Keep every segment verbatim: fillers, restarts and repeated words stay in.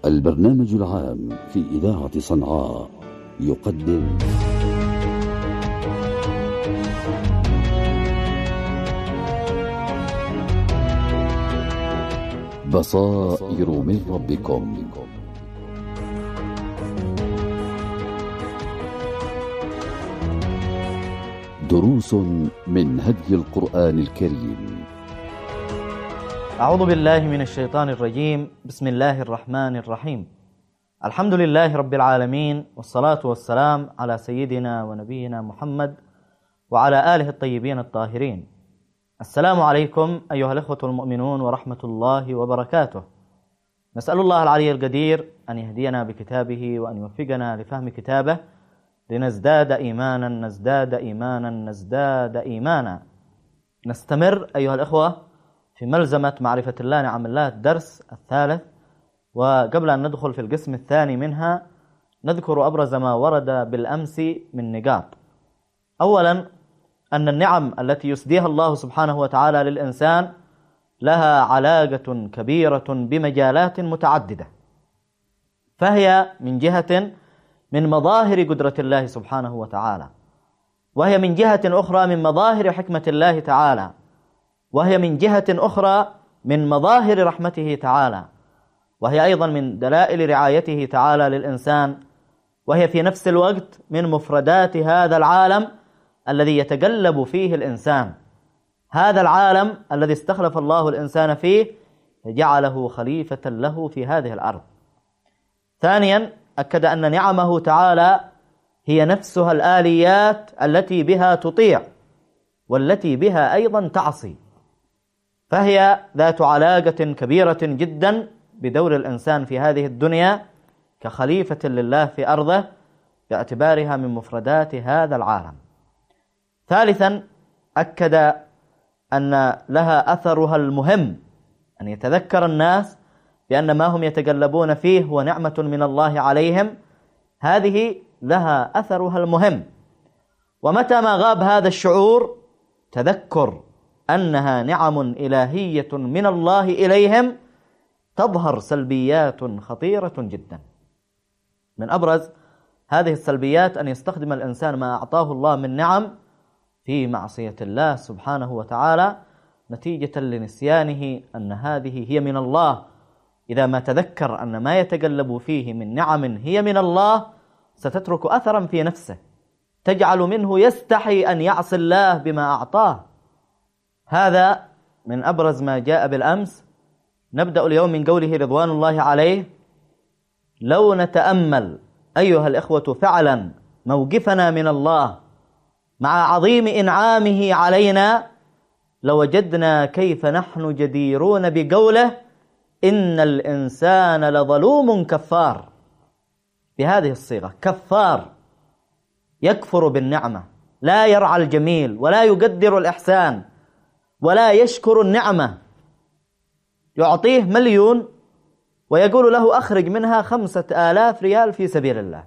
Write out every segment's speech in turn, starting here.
البرنامج العام في إذاعة صنعاء يقدم بصائر من ربكم. دروس من هدي القرآن الكريم. أعوذ بالله من الشيطان الرجيم. بسم الله الرحمن الرحيم. الحمد لله رب العالمين، والصلاة والسلام على سيدنا ونبينا محمد وعلى آله الطيبين الطاهرين. السلام عليكم أيها الأخوة المؤمنون ورحمة الله وبركاته. نسأل الله العلي القدير أن يهدينا بكتابه وأن يوفقنا لفهم كتابه لنزداد إيمانا نزداد إيمانا نزداد إيمانا. نستمر أيها الأخوة في ملزمة معرفة الله نعم الله، الدرس الثالث. وقبل أن ندخل في القسم الثاني منها نذكر أبرز ما ورد بالأمس من نقاط. أولا، أن النعم التي يسديها الله سبحانه وتعالى للإنسان لها علاقة كبيرة بمجالات متعددة، فهي من جهة من مظاهر قدرة الله سبحانه وتعالى، وهي من جهة أخرى من مظاهر حكمة الله تعالى، وهي من جهة أخرى من مظاهر رحمته تعالى، وهي أيضا من دلائل رعايته تعالى للإنسان، وهي في نفس الوقت من مفردات هذا العالم الذي يتقلب فيه الإنسان، هذا العالم الذي استخلف الله الإنسان فيه جعله خليفة له في هذه الأرض. ثانيا، أكد أن نعمه تعالى هي نفسها الآليات التي بها تطيع والتي بها أيضا تعصي، فهي ذات علاقة كبيرة جدا بدور الإنسان في هذه الدنيا كخليفة لله في أرضه باعتبارها من مفردات هذا العالم. ثالثا، أكد أن لها أثرها المهم، أن يتذكر الناس بأن ما هم يتقلبون فيه هو نعمة من الله عليهم، هذه لها أثرها المهم. ومتى ما غاب هذا الشعور تذكر أنها نعم إلهية من الله إليهم، تظهر سلبيات خطيرة جدا. من أبرز هذه السلبيات أن يستخدم الإنسان ما أعطاه الله من نعم في معصية الله سبحانه وتعالى، نتيجة لنسيانه أن هذه هي من الله. إذا ما تذكر أن ما يتقلب فيه من نعم هي من الله، ستترك أثرا في نفسه تجعل منه يستحي أن يعصي الله بما أعطاه. هذا من أبرز ما جاء بالأمس. نبدأ اليوم من قوله رضوان الله عليه: لو نتأمل أيها الإخوة فعلا موقفنا من الله مع عظيم إنعامه علينا، لوجدنا كيف نحن جديرون بقوله: إن الإنسان لظلوم كفار. بهذه الصيغة، كفار، يكفر بالنعمة، لا يرعى الجميل ولا يقدر الإحسان ولا يشكر النعمة. يعطيه مليون ويقول له أخرج منها خمسة آلاف ريال في سبيل الله.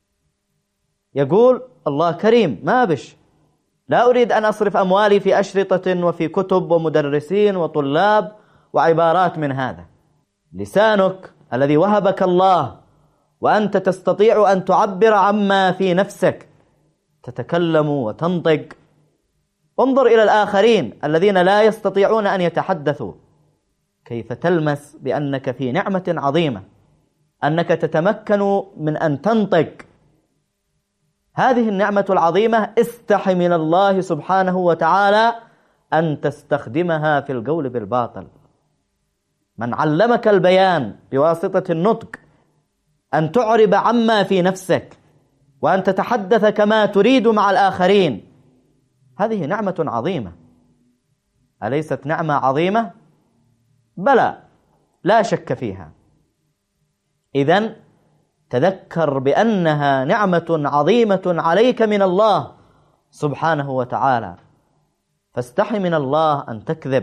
يقول الله كريم، ما بش، لا أريد أن أصرف أموالي في أشرطة وفي كتب ومدرسين وطلاب وعبارات من هذا. لسانك الذي وهبك الله وأنت تستطيع أن تعبر عما في نفسك، تتكلم وتنطق. انظر إلى الآخرين الذين لا يستطيعون أن يتحدثوا، كيف تلمس بأنك في نعمة عظيمة، أنك تتمكن من أن تنطق. هذه النعمة العظيمة استحي من الله سبحانه وتعالى أن تستخدمها في القول بالباطل. من علمك البيان بواسطة النطق، أن تعرب عما في نفسك وأن تتحدث كما تريد مع الآخرين، هذه نعمة عظيمة. أليست نعمة عظيمة؟ بلى، لا شك فيها. إذن تذكر بأنها نعمة عظيمة عليك من الله سبحانه وتعالى، فاستحي من الله أن تكذب.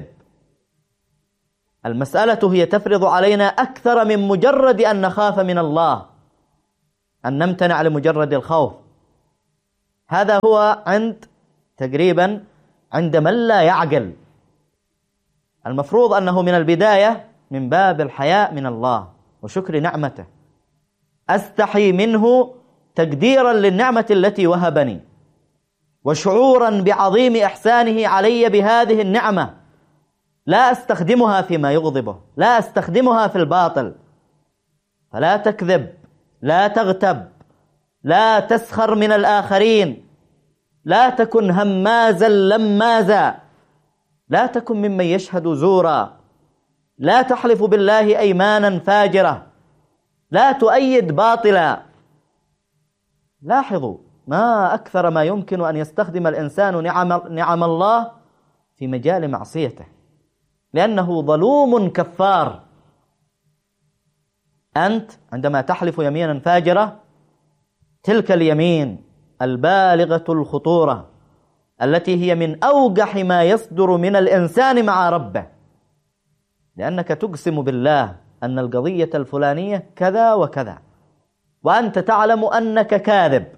المسألة هي تفرض علينا أكثر من مجرد أن نخاف من الله، أن نمتنع لمجرد الخوف. هذا هو عند تقريبا عند من لا يعقل. المفروض أنه من البداية من باب الحياء من الله وشكر نعمته، أستحي منه تقديرا للنعمة التي وهبني، وشعورا بعظيم إحسانه علي بهذه النعمة. لا أستخدمها فيما يغضبه، لا أستخدمها في الباطل. فلا تكذب، لا تغتب، لا تسخر من الآخرين، لا تكن همازا لمازا، لا تكن ممن يشهد زورا، لا تحلف بالله أيمانا فاجرة، لا تؤيد باطلا. لاحظوا ما أكثر ما يمكن أن يستخدم الإنسان نعم, نعم الله في مجال معصيته، لأنه ظلوم كفار. أنت عندما تحلف يمينا فاجرة، تلك اليمين البالغة الخطورة التي هي من أوجح ما يصدر من الإنسان مع ربه، لأنك تقسم بالله أن القضية الفلانية كذا وكذا، وأنت تعلم أنك كاذب.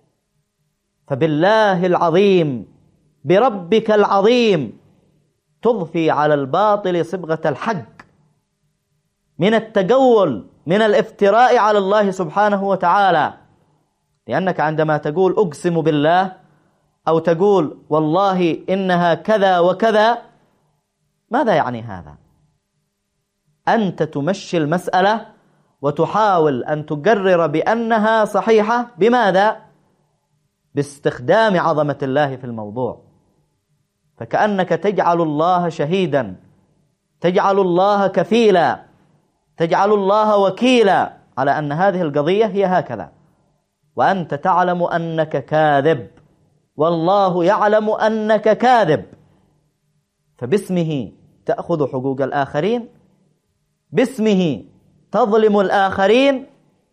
فبالله العظيم، بربك العظيم، تضفي على الباطل صبغة الحق من التجول، من الافتراء على الله سبحانه وتعالى. لأنك عندما تقول أقسم بالله أو تقول والله إنها كذا وكذا، ماذا يعني هذا؟ أنت تمشي المسألة وتحاول أن تقرر بأنها صحيحة. بماذا؟ باستخدام عظمة الله في الموضوع. فكأنك تجعل الله شهيدا، تجعل الله كفيلا، تجعل الله وكيلا على أن هذه القضية هي هكذا، وأنت تعلم أنك كاذب، والله يعلم أنك كاذب. فباسمه تأخذ حقوق الآخرين، باسمه تظلم الآخرين.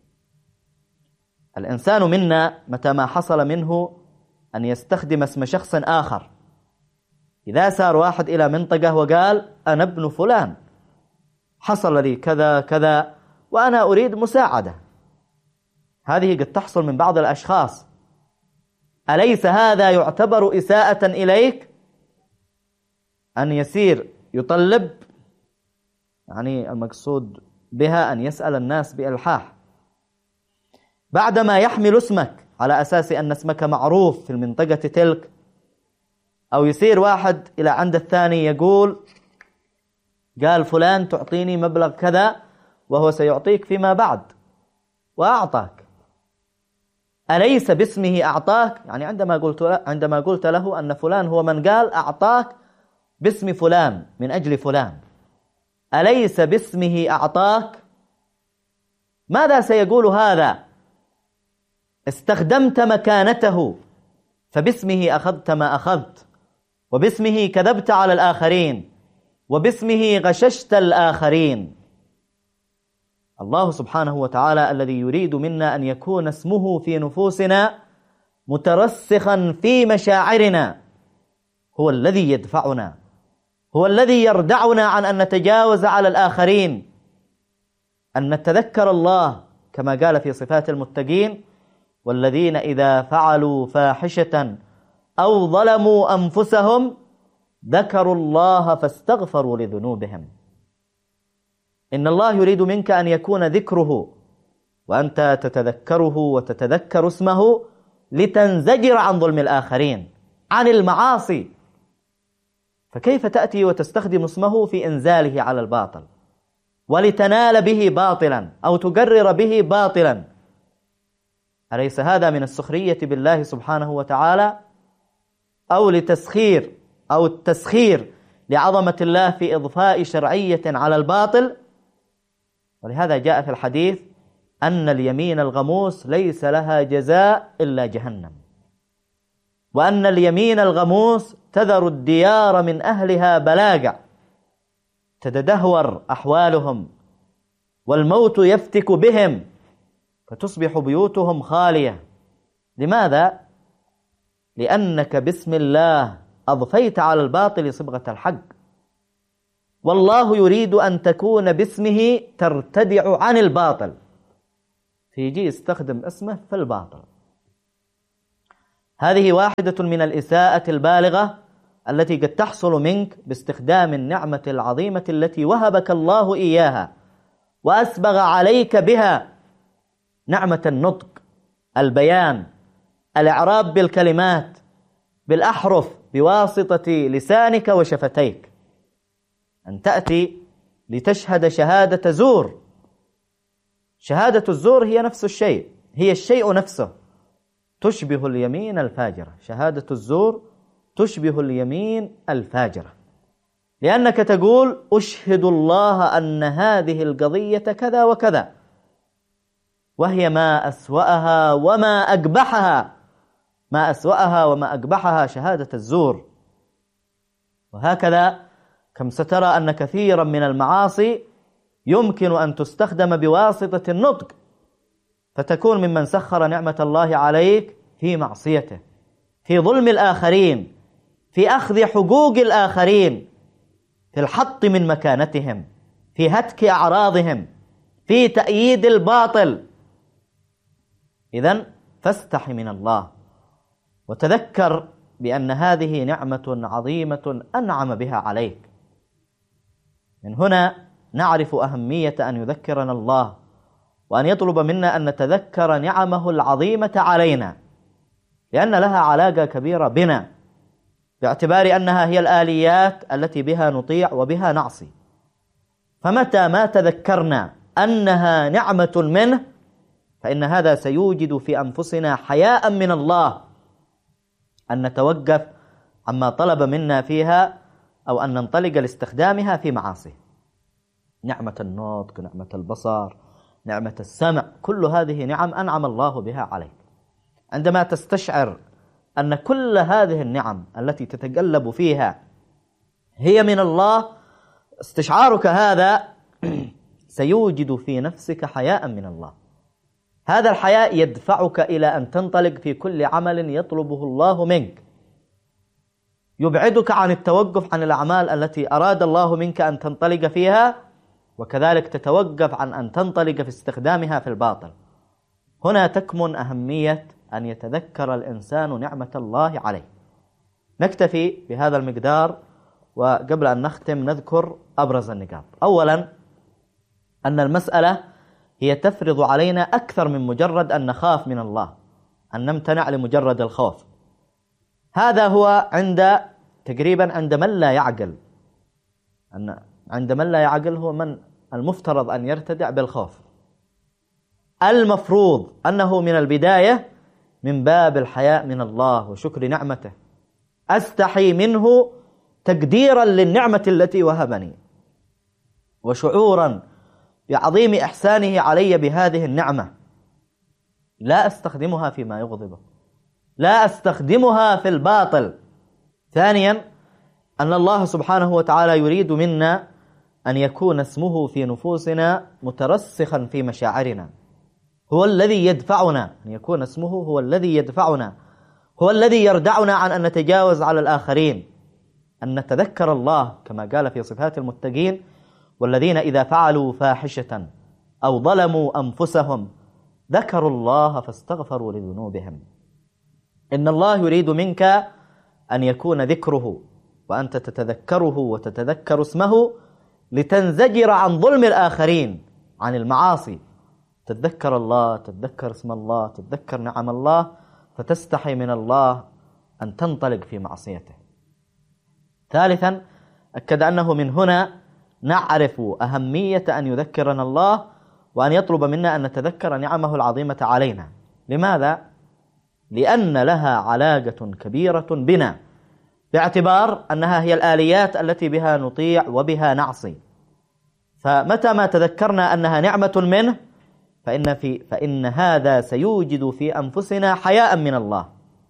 الإنسان منا متى ما حصل منه أن يستخدم اسم شخص آخر، إذا سار واحد إلى منطقة وقال أنا ابن فلان، حصل لي كذا كذا وأنا أريد مساعدة، هذه قد تحصل من بعض الأشخاص، أليس هذا يعتبر إساءة إليك؟ أن يسير يطلب، يعني المقصود بها أن يسأل الناس بإلحاح، بعدما يحمل اسمك على أساس أن اسمك معروف في المنطقة تلك. أو يسير واحد إلى عند الثاني يقول قال فلان تعطيني مبلغ كذا وهو سيعطيك فيما بعد، وأعطاك. أليس باسمه أعطاك؟ يعني عندما قلت عندما قلت له أن فلان هو من قال أعطاك باسم فلان من أجل فلان، أليس باسمه أعطاك؟ ماذا سيقول هذا؟ استخدمت مكانته، فباسمه أخذت ما أخذت، وباسمه كذبت على الآخرين، وباسمه غششت الآخرين. الله سبحانه وتعالى الذي يريد منا أن يكون اسمه في نفوسنا مترسخا في مشاعرنا هو الذي يدفعنا، هو الذي يردعنا عن أن نتجاوز على الآخرين، أن نتذكر الله كما قال في صفات المتقين: والذين إذا فعلوا فاحشة أو ظلموا أنفسهم ذكروا الله فاستغفروا لذنوبهم. إن الله يريد منك أن يكون ذكره وأنت تتذكره وتتذكر اسمه لتنزجر عن ظلم الآخرين، عن المعاصي. فكيف تأتي وتستخدم اسمه في إنزاله على الباطل ولتنال به باطلا أو تقرر به باطلا؟ أليس هذا من السخرية بالله سبحانه وتعالى؟ أو لتسخير أو التسخير لعظمة الله في إضفاء شرعية على الباطل؟ ولهذا جاء في الحديث أن اليمين الغموس ليس لها جزاء إلا جهنم، وأن اليمين الغموس تذر الديار من أهلها بلاقع، تتدهور أحوالهم والموت يفتك بهم فتصبح بيوتهم خالية. لماذا؟ لأنك باسم الله أضفيت على الباطل صبغة الحق، والله يريد أن تكون باسمه ترتدع عن الباطل، فيجي يستخدم اسمه في الباطل. هذه واحدة من الإساءة البالغة التي قد تحصل منك باستخدام النعمة العظيمة التي وهبك الله إياها، وأسبغ عليك بها نعمة النطق، البيان، الإعراب بالكلمات، بالأحرف بواسطة لسانك وشفتيك. أن تأتي لتشهد شهادة زور. شهادة الزور هي نفس الشيء، هي الشيء نفسه، تشبه اليمين الفاجرة. شهادة الزور تشبه اليمين الفاجرة، لأنك تقول أشهد الله أن هذه القضية كذا وكذا، وهي ما أسوأها وما أقبحها، ما أسوأها وما أقبحها شهادة الزور. وهكذا كم سترى أن كثيرا من المعاصي يمكن أن تستخدم بواسطة النطق، فتكون ممن سخر نعمة الله عليك في معصيته، في ظلم الآخرين، في أخذ حقوق الآخرين، في الحط من مكانتهم، في هتك أعراضهم، في تأييد الباطل. إذن فاستحي من الله، وتذكر بأن هذه نعمة عظيمة أنعم بها عليك. من هنا نعرف أهمية أن يذكرنا الله، وأن يطلب منا أن نتذكر نعمه العظيمة علينا، لأن لها علاقة كبيرة بنا، باعتبار أنها هي الآليات التي بها نطيع وبها نعصي. فمتى ما تذكرنا أنها نعمة منه، فإن هذا سيوجد في أنفسنا حياء من الله أن نتوقف عما طلب منا فيها، أو أن ننطلق لاستخدامها في معاصي. نعمة النطق، نعمة البصر، نعمة السمع، كل هذه نعم أنعم الله بها عليك. عندما تستشعر أن كل هذه النعم التي تتقلب فيها هي من الله، استشعارك هذا سيوجد في نفسك حياء من الله. هذا الحياء يدفعك إلى أن تنطلق في كل عمل يطلبه الله منك، يبعدك عن التوقف عن الأعمال التي أراد الله منك أن تنطلق فيها، وكذلك تتوقف عن أن تنطلق في استخدامها في الباطل. هنا تكمن أهمية أن يتذكر الإنسان نعمة الله عليه. نكتفي بهذا المقدار، وقبل أن نختم نذكر أبرز النقاط. أولا، أن المسألة هي تفرض علينا أكثر من مجرد أن نخاف من الله، أن نمتنع لمجرد الخوف. هذا هو عند تقريبا عند من لا يعقل، أن عند من لا يعقل هو من المفترض أن يرتدع بالخوف. المفروض أنه من البداية من باب الحياء من الله وشكر نعمته، أستحي منه تقديرا للنعمة التي وهبني، وشعورا بعظيم إحسانه علي بهذه النعمة. لا أستخدمها فيما يغضبه، لا أستخدمها في الباطل. ثانيا، أن الله سبحانه وتعالى يريد منا أن يكون اسمه في نفوسنا مترسخا في مشاعرنا، هو الذي يدفعنا، أن يكون اسمه هو الذي يدفعنا، هو الذي يردعنا عن أن نتجاوز على الآخرين، أن نتذكر الله كما قال في صفات المتقين: والذين إذا فعلوا فاحشة أو ظلموا أنفسهم ذكروا الله فاستغفروا لذنوبهم. إن الله يريد منك أن يكون ذكره وأنت تتذكره وتتذكر اسمه، لتنزجر عن ظلم الآخرين، عن المعاصي. تتذكر الله، تتذكر اسم الله، تتذكر نعم الله، فتستحي من الله أن تنطلق في معصيته. ثالثا، أكد أنه من هنا نعرف أهمية أن يذكرنا الله، وأن يطلب منا أن نتذكر نعمه العظيمة علينا. لماذا؟ لأن لها علاقة كبيرة بنا، باعتبار أنها هي الآليات التي بها نطيع وبها نعصي. فمتى ما تذكرنا أنها نعمة منه، فإن, في فإن هذا سيوجد في أنفسنا حياء من الله،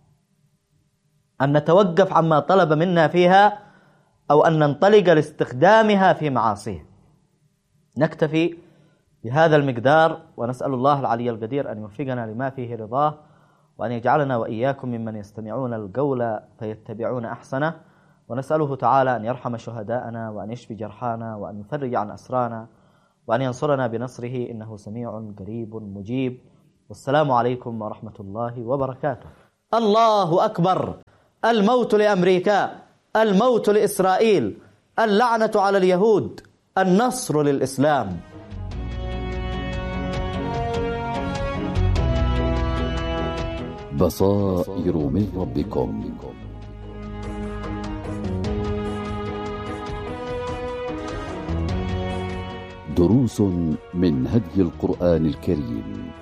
أن نتوقف عما طلب منا فيها، أو أن ننطلق لاستخدامها في معاصيه. نكتفي بهذا المقدار، ونسأل الله العلي القدير أن يوفقنا لما فيه رضاه، وأن يجعلنا وإياكم ممن يستمعون القول فيتبعون أحسنه، ونسأله تعالى أن يرحم شهداءنا، وأن يشفي جرحانا، وأن يفرج عن أسرانا، وأن ينصرنا بنصره، إنه سميع قريب مجيب. والسلام عليكم ورحمة الله وبركاته. الله أكبر. الموت لأمريكا، الموت لإسرائيل، اللعنة على اليهود، النصر للإسلام. بصائر من ربكم. دروس من هدي القرآن الكريم.